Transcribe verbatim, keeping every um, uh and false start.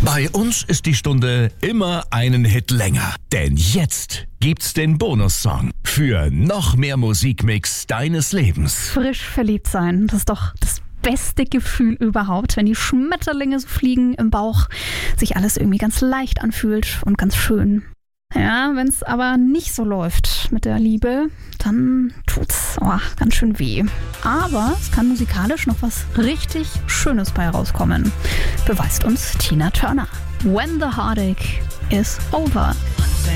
Bei uns ist die Stunde immer einen Hit länger. Denn jetzt gibt's den Bonussong für noch mehr Musikmix deines Lebens. Frisch verliebt sein, das ist doch das beste Gefühl überhaupt, wenn die Schmetterlinge so fliegen im Bauch, sich alles irgendwie ganz leicht anfühlt und ganz schön. Ja, wenn es aber nicht so läuft mit der Liebe, dann tut's oh, ganz schön weh. Aber es kann musikalisch noch was richtig Schönes bei rauskommen, beweist uns Tina Turner. When the Heartache is Over.